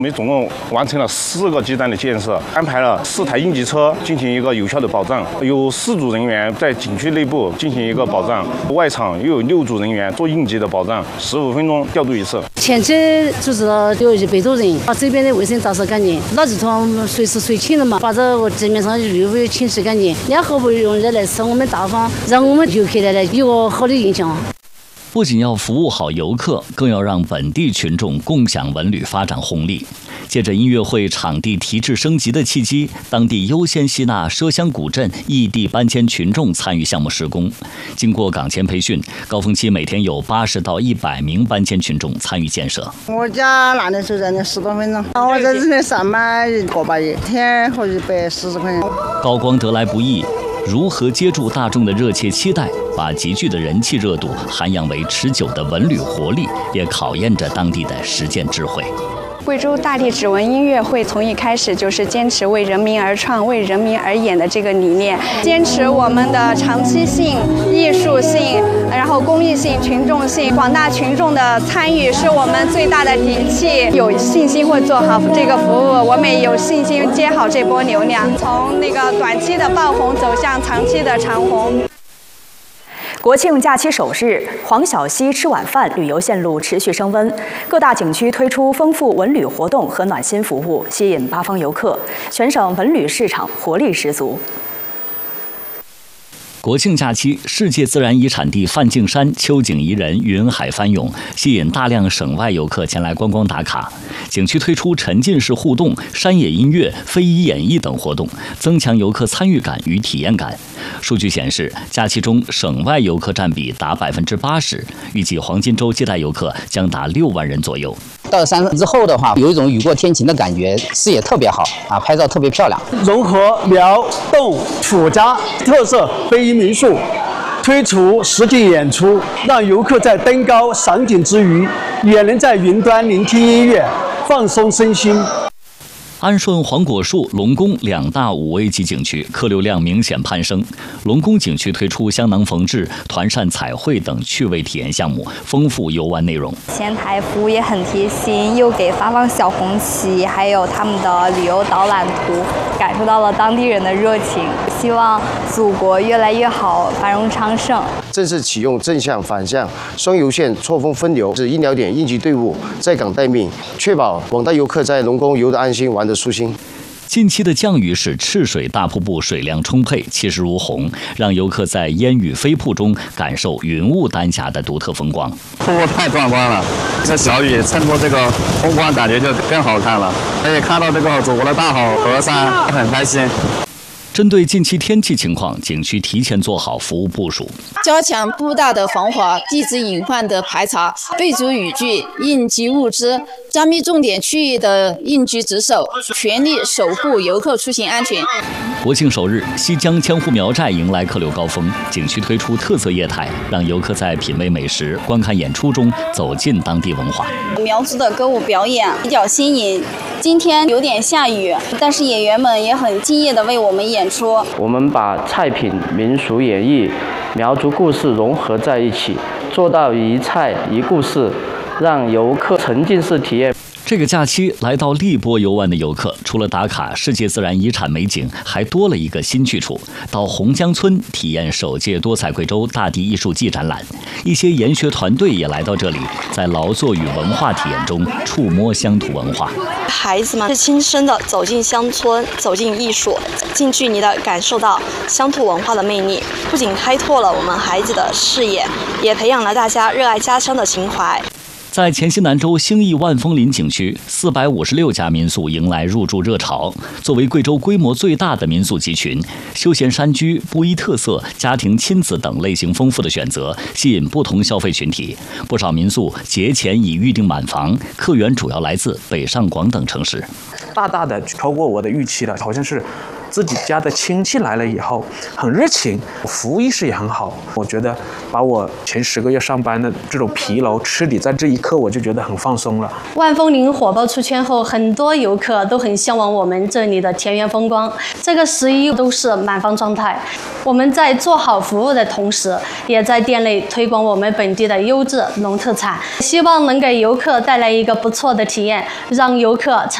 我们总共完成了4个基站的建设，安排了4台应急车进行一个有效的保障，有4组人员在景区内部进行一个保障，外场又有6组人员做应急的保障，15分钟调度一次。 前期组织了有100多人，把这边的卫生打扫干净，垃圾桶随时随清的嘛，把这个地面上绿味清洗干净，然后不用人来吃我们大方，让我们游客来有个好的印象。 不仅要服务好游客，更要让本地群众共享文旅发展红利。借着音乐会场地提质升级的契机，当地优先吸纳麝乡古镇异地搬迁群众参与项目施工。经过岗前培训，高峰期每天有80到100名搬迁群众参与建设。 我家拿的时候人家10多分钟，我在这里上班1个1天和140块钱。 高光得来不易。如何接住大众的热切期待，把集聚的人气热度涵养为持久的文旅活力，也考验着当地的实践智慧。 贵州大地指纹音乐会从一开始就是坚持为人民而创、为人民而演的这个理念，坚持我们的长期性、艺术性，然后公益性、群众性，广大群众的参与是我们最大的底气。有信心会做好这个服务，我们也有信心接好这波流量，从那个短期的爆红走向长期的长红。 国庆假期首日，黄小溪吃晚饭旅游线路持续升温，各大景区推出丰富文旅活动和暖心服务，吸引八方游客，全省文旅市场活力十足。 国庆假期，世界自然遗产地梵净山秋景宜人，云海翻涌，吸引大量省外游客前来观光打卡。景区推出沉浸式互动、山野音乐、非遗演绎等活动，增强游客参与感与体验感。数据显示，假期中省外游客占比达80%，预计黄金周接待游客将达6万人左右。 到山之后的话，有一种雨过天晴的感觉，视野特别好啊，拍照特别漂亮。 融合苗、侗、土家特色非遗民宿，推出实景演出，让游客在登高赏景之余，也能在云端聆听音乐，放松身心。 安顺黄果树、龙宫2大5A级景区客流量明显攀升。龙宫景区推出香囊缝制、团扇彩绘等趣味体验项目，丰富游玩内容。 前台服务也很贴心，又给发放小红旗，还有他们的旅游导览图，感受到了当地人的热情。希望祖国越来越好，繁荣昌盛。 正式启用正向、反向双邮线错峰分流，是医疗点应急队伍在岗待命，确保广大游客在龙宫游得安心，玩得舒心。 近期的降雨使赤水大瀑布水量充沛，气势如虹，让游客在烟雨飞瀑中感受云雾丹霞的独特风光。 瀑布太壮观了，这小雨衬托这个风光，感觉就更好看了。可以看到这个祖国的大好河山，很开心。 针对近期天气情况，景区提前做好服务部署， 加强布大的防滑、地质隐患的排查，备足雨具、应急物资，加密重点区域的应急值守，全力守护游客出行安全。 国庆首日，西江千户苗寨迎来客流高峰，景区推出特色业态，让游客在品味美食、观看演出中走进当地文化。 苗族的歌舞表演比较新颖，今天有点下雨，但是演员们也很敬业地为我们演出。 我们把菜品、民俗演绎、苗族故事融合在一起，做到一菜一故事，让游客沉浸式体验。 这个假期来到荔波游玩的游客，除了打卡世界自然遗产美景，还多了一个新去处，到洪江村体验首届多彩贵州大地艺术季展览。一些研学团队也来到这里，在劳作与文化体验中触摸乡土文化。 孩子们是亲身的走进乡村，走进艺术，近距离的感受到乡土文化的魅力，不仅开拓了我们孩子的视野，也培养了大家热爱家乡的情怀。 在黔西南州兴义万丰林景区，456家民宿迎来入住热潮。作为贵州规模最大的民宿集群，休闲山居、布依特色、家庭亲子等类型丰富的选择，吸引不同消费群体。不少民宿节前已预订满房，客源主要来自北上广等城市。 大大的超过我的预期了，好像是自己家的亲戚来了以后很热情，服务意识也很好。我觉得把我前10个月上班的这种疲劳彻底在这一刻我就觉得很放松了。 万风林火爆出圈后，很多游客都很向往我们这里的田园风光。这个11都是满房状态。我们在做好服务的同时，也在店内推广我们本地的优质农特产，希望能给游客带来一个不错的体验，让游客